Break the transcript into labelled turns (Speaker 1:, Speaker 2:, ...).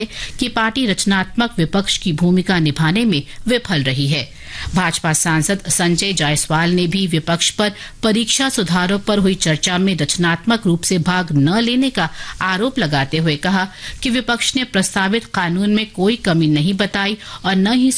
Speaker 1: कि पार्टी रचनात्मक विपक्ष की भूमिका निभाने में विफल रही है। भाजपा सांसद संजय जायसवाल ने भी विपक्ष पर परीक्षा सुधारों पर हुई चर्चा में रचनात्मक रूप से भाग न लेने का आरोप लगाते हुए कहा कि विपक्ष ने प्रस्तावित कानून में कोई कमी नहीं बताई और न ही